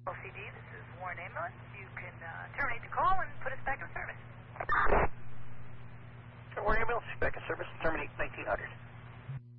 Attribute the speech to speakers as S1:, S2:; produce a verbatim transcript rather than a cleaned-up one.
S1: L C D, this is Warren Ambulance. You can uh, terminate the call and put us back in service.
S2: Warren Ambulance, back in service, terminate nineteen hundred.